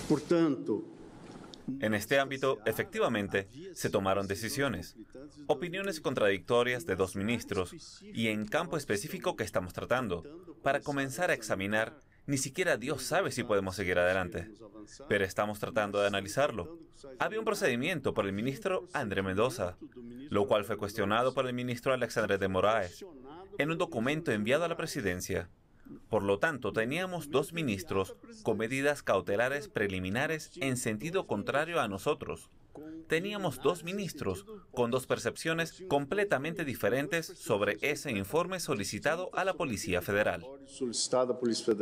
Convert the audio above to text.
En este ámbito, efectivamente, se tomaron decisiones, opiniones contradictorias de dos ministros, y en campo específico que estamos tratando, para comenzar a examinar, ni siquiera Dios sabe si podemos seguir adelante, pero estamos tratando de analizarlo. Había un procedimiento por el ministro André Mendoza, lo cual fue cuestionado por el ministro Alexandre de Moraes, en un documento enviado a la presidencia. Por lo tanto, teníamos dos ministros con medidas cautelares preliminares en sentido contrario a nosotros. Teníamos dos ministros con dos percepciones completamente diferentes sobre ese informe solicitado a la Policía Federal.